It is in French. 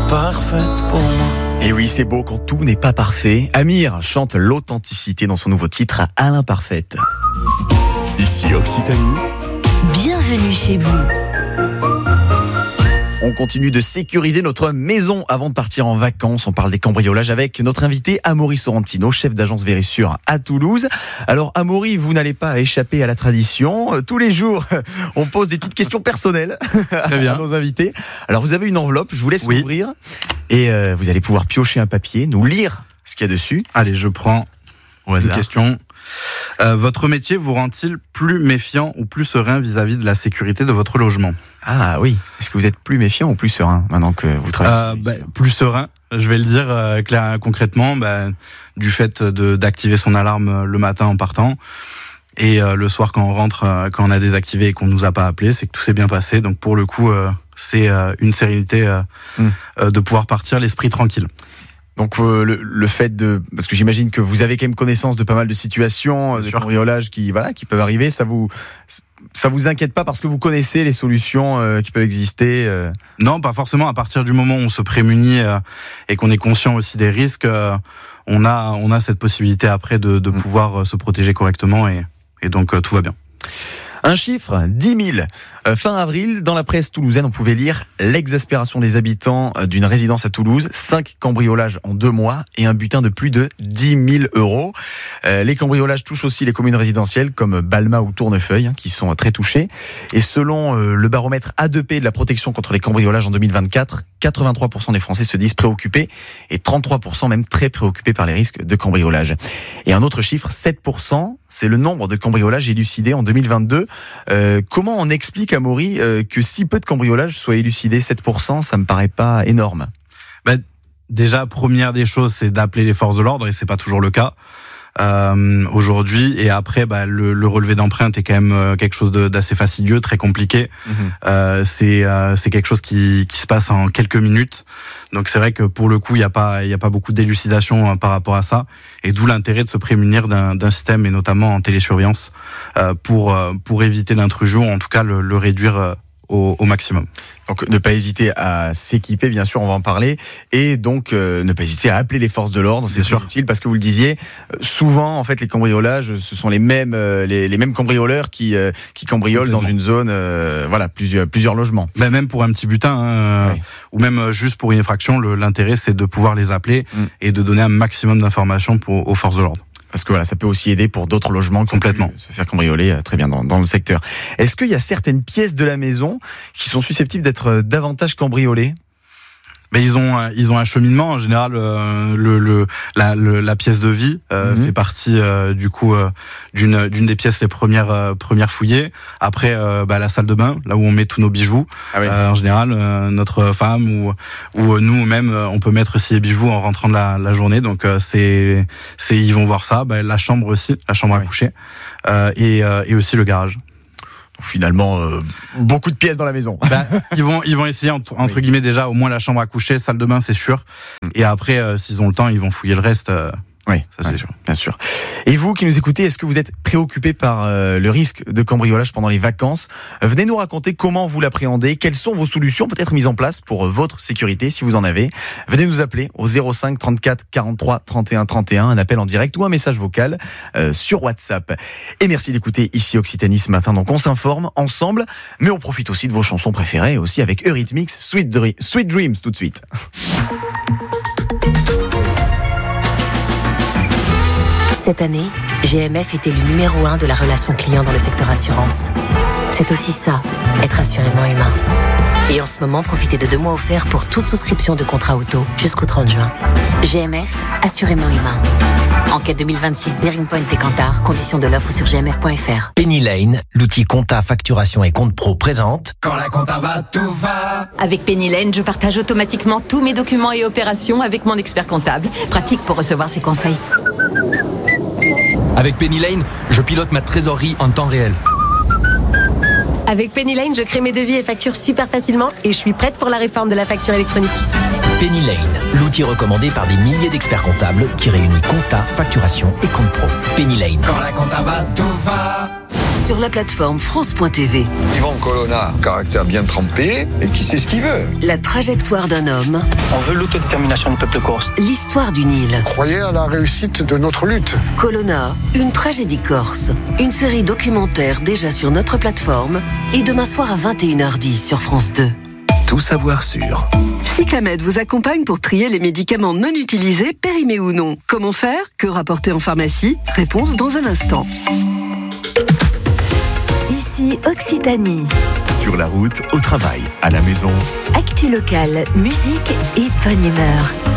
parfaite pour moi. Et oui, c'est beau quand tout n'est pas parfait. Amir chante l'authenticité dans son nouveau titre à l'imparfaite. Ici Occitanie. Bienvenue chez vous. On continue de sécuriser notre maison avant de partir en vacances. On parle des cambriolages avec notre invité Amaury Sorrentino, chef d'agence Vérissure à Toulouse. Alors Amaury, vous n'allez pas échapper à la tradition. Tous les jours, on pose des petites questions personnelles à nos invités. Alors vous avez une enveloppe, je vous laisse l'ouvrir et vous allez pouvoir piocher un papier, nous lire ce qu'il y a dessus. Allez, je prends une question. Votre métier vous rend-il plus méfiant ou plus serein vis-à-vis de la sécurité de votre logement ? Ah oui, est-ce que vous êtes plus méfiant ou plus serein maintenant que vous travaillez Plus serein, je vais le dire concrètement, du fait d'activer son alarme le matin en partant et le soir quand on rentre, quand on a désactivé et qu'on nous a pas appelé, c'est que tout s'est bien passé. Donc pour le coup, c'est une sérénité de pouvoir partir l'esprit tranquille. Donc le fait parce que j'imagine que vous avez quand même connaissance de pas mal de situations, de cambriolages qui peuvent arriver, ça vous inquiète pas parce que vous connaissez les solutions qui peuvent exister Non, pas forcément. À partir du moment où on se prémunit et qu'on est conscient aussi des risques, on a cette possibilité après de pouvoir se protéger correctement et donc tout va bien. Un chiffre, 10 000. Fin avril, dans la presse toulousaine, on pouvait lire l'exaspération des habitants d'une résidence à Toulouse. 5 cambriolages en 2 mois et un butin de plus de 10 000 euros. Les cambriolages touchent aussi les communes résidentielles comme Balma ou Tournefeuille, qui sont très touchées. Et selon le baromètre A2P de la protection contre les cambriolages en 2024, 83% des Français se disent préoccupés et 33% même très préoccupés par les risques de cambriolage. Et un autre chiffre, 7%, c'est le nombre de cambriolages élucidés en 2022. Comment on explique, Amaury, que si peu de cambriolages soient élucidés, 7%, ça me paraît pas énorme. Déjà, première des choses, c'est d'appeler les forces de l'ordre et c'est pas toujours le cas. Aujourd'hui, et après le relevé d'empreinte est quand même quelque chose d'assez fastidieux, très compliqué. C'est quelque chose qui se passe en quelques minutes, donc c'est vrai que pour le coup il y a pas beaucoup d'élucidation par rapport à ça, et d'où l'intérêt de se prémunir d'un système, et notamment en télésurveillance, pour éviter l'intrusion, en tout cas le réduire au maximum. Donc ne pas hésiter à s'équiper, bien sûr, on va en parler, et donc ne pas hésiter à appeler les forces de l'ordre, c'est sûr utile, parce que vous le disiez, souvent en fait les cambriolages, ce sont les mêmes cambrioleurs qui cambriolent dans une zone, plusieurs logements. Même pour un petit butin, ou même juste pour une effraction, l'intérêt c'est de pouvoir les appeler et de donner un maximum d'informations aux forces de l'ordre. Parce que ça peut aussi aider pour d'autres logements complètement se faire cambrioler très bien dans le secteur. Est-ce qu'il y a certaines pièces de la maison qui sont susceptibles d'être davantage cambriolées ? Mais ils ont un cheminement en général. La pièce de vie fait partie du coup d'une des pièces les premières fouillées. Après la salle de bain, là où on met tous nos bijoux. En général, notre femme ou nous-mêmes, on peut mettre aussi les bijoux en rentrant de la journée. Donc ils vont voir ça. La chambre aussi, la chambre à coucher, et aussi le garage. Finalement, beaucoup de pièces dans la maison. Ils vont essayer entre guillemets déjà au moins la chambre à coucher, salle de bain, c'est sûr. Et après, s'ils ont le temps, ils vont fouiller le reste. Oui, ça c'est sûr. Bien sûr. Et vous qui nous écoutez, est-ce que vous êtes préoccupé par le risque de cambriolage pendant les vacances ? Venez nous raconter comment vous l'appréhendez, quelles sont vos solutions peut-être mises en place pour votre sécurité si vous en avez. Venez nous appeler au 05 34 43 31 31, un appel en direct ou un message vocal sur WhatsApp. Et merci d'écouter ici Occitanie ce matin. Donc on s'informe ensemble, mais on profite aussi de vos chansons préférées aussi avec Eurythmics, Sweet Dreams tout de suite. Cette année, GMF est élu numéro 1 de la relation client dans le secteur assurance. C'est aussi ça, être assurément humain. Et en ce moment, profitez de 2 mois offerts pour toute souscription de contrat auto jusqu'au 30 juin. GMF, assurément humain. Enquête 2026, Bearing Point et Kantar, conditions de l'offre sur gmf.fr. Penny Lane, l'outil compta, facturation et compte pro présente. Quand la compta va, tout va. Avec Penny Lane, je partage automatiquement tous mes documents et opérations avec mon expert comptable. Pratique pour recevoir ses conseils. Avec Penny Lane, je pilote ma trésorerie en temps réel. Avec Penny Lane, je crée mes devis et factures super facilement et je suis prête pour la réforme de la facture électronique. Penny Lane, l'outil recommandé par des milliers d'experts comptables qui réunit compta, facturation et compte pro. Penny Lane. Quand la compta va, tout va. sur la plateforme France.tv. Yvan Colonna, caractère bien trempé et qui sait ce qu'il veut. La trajectoire d'un homme. On veut l'autodétermination du peuple corse. L'histoire d'une île. Croyez à la réussite de notre lutte. Colonna, une tragédie corse. Une série documentaire déjà sur notre plateforme et demain soir à 21h10 sur France 2. Tout savoir sur. Cyclamed vous accompagne pour trier les médicaments non utilisés, périmés ou non. Comment faire? Que rapporter en pharmacie? Réponse dans un instant. Ici Occitanie. Sur la route, au travail, à la maison. Actu locale, musique et bonne humeur.